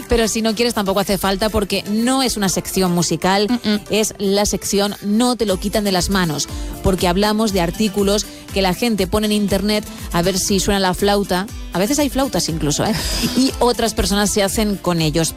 Pero si no quieres tampoco hace falta, porque no es una sección musical, es la sección No te lo quitan de las manos, porque hablamos de artículos que la gente pone en internet a ver si suena la flauta. A veces hay flautas incluso, y otras personas se hacen con ellos.